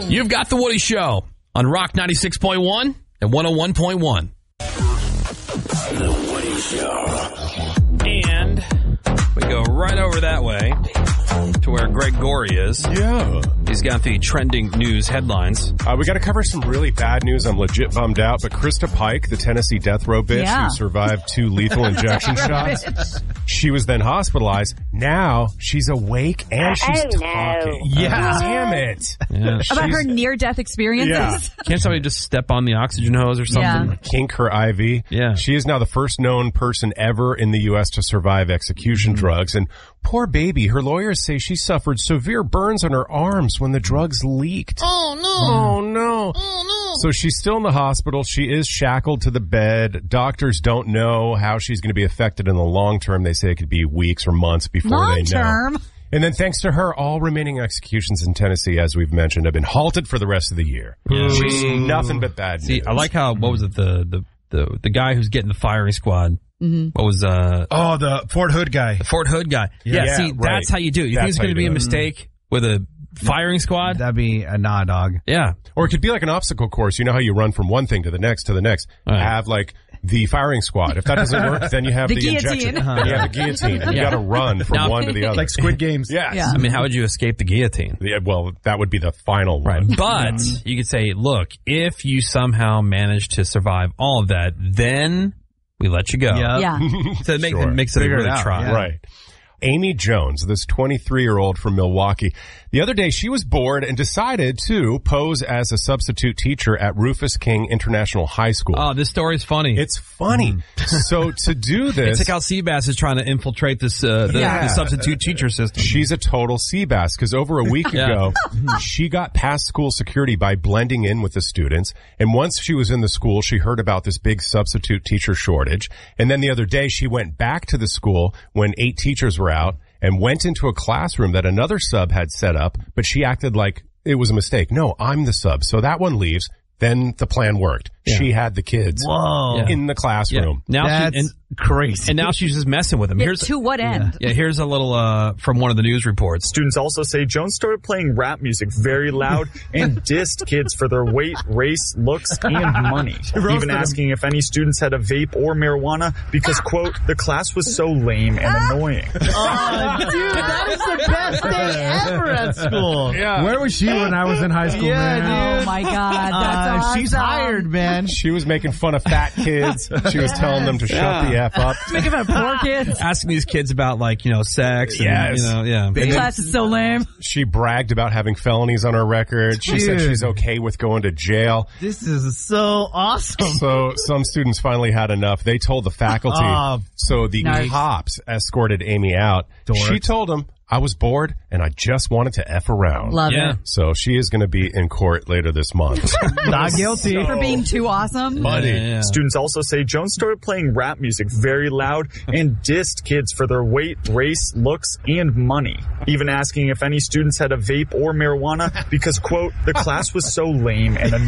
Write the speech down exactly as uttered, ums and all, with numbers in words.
You've got The Woody Show on Rock ninety-six point one and one oh one point one. The Woody Show. And we go right over that way to where Greg Gorey is. Yeah. He's got the trending news headlines. Uh, we got to cover some really bad news. I'm legit bummed out. But Krista Pike, the Tennessee death row bitch Yeah. who survived two lethal injection shots, she was then hospitalized. Now she's awake and she's Oh, no. talking. Yeah. Damn it. Yeah. About her She's- near-death experiences. Yeah. Can't somebody just step on the oxygen hose or something? Yeah. Kink her I V. Yeah. She is now the first known person ever in the U S to survive execution Mm-hmm. drugs. And poor baby, her lawyers say she suffered severe burns on her arms when the drugs leaked. Oh, no. Oh, no. Oh, no. So she's still in the hospital. She is shackled to the bed. Doctors don't know how she's going to be affected in the long term. They say it could be weeks or months before Long they know. term. And then thanks to her, all remaining executions in Tennessee, as we've mentioned, have been halted for the rest of the year. Yeah. She's nothing but bad See, news. I like how, what was it, the, the, the, the guy who's getting the firing squad. Mm-hmm. What was, uh, Oh, the Fort Hood guy. the Fort Hood guy. Yeah, Yeah, see, right. that's how you do it. You That's think it's how going you to be do a it. mistake with a firing squad? That'd be a nah, dog. Yeah. Or it could be like an obstacle course. You know how you run from one thing to the next to the next. Right. Have like the firing squad. If that doesn't work, then you have The the, guillotine. injection. Then you have the guillotine. And you Yeah. got to run from Now- one to the other. Like Squid Games. yes. Yeah. I mean, how would you escape the guillotine? Yeah, well, that would be the final Right. one. But you could say, look, if you somehow manage to survive all of that, then we let you go. Yeah. Yeah. So it makes, Sure. it makes it a Figure it really out, try. yeah. Right. Amy Jones, this twenty-three-year-old from Milwaukee. The other day, she was bored and decided to pose as a substitute teacher at Rufus King International High School. Oh, this story's funny. It's funny. So to do this, It's like how Seabass is trying to infiltrate this uh, the, Yeah. the substitute teacher system. she's a total sea bass because over a week Yeah. ago, she got past school security by blending in with the students. And once she was in the school, she heard about this big substitute teacher shortage. And then the other day, she went back to the school when eight teachers were out and went into a classroom that another sub had set up, but she acted like it was a mistake. No, I'm the sub. So that one leaves. Then the plan worked. Yeah. She had the kids Whoa. Yeah. in the Yeah. classroom. Now That's she, and, crazy. and now she's just messing with him. Yeah, Here's to what end? yeah, here's a little uh, from one of the news reports. Students also say Jones started playing rap music very loud and dissed kids for their weight, race, looks, and money. Even asking if any students had a vape or marijuana because, quote, the class was so lame and annoying. Oh, dude, that is the best day ever at school. Yeah. Where was she when I was in high school, Yeah, man? Oh my God, that's Uh, awesome. she's hired, man. She was making fun of fat kids. She was telling them to shut the F up. Making fun of poor kids. Asking these kids about like you know sex. And, Yes. you know, yeah. The class is so lame. She bragged about having felonies on her record. She said Dude. she's okay with going to jail. This is so awesome. So some students finally had enough. They told the faculty. Oh, so the nice. cops escorted Amy out. Dorks. She told them, I was bored and I just wanted to F around. Love Yeah. it. So she is going to be in court later this month. Not guilty. For being too awesome. Buddy. Yeah, yeah. Students also say Jones started playing rap music very loud and dissed kids for their weight, race, looks, and money. Even asking if any students had a vape or marijuana because, quote, the class was so lame and annoying.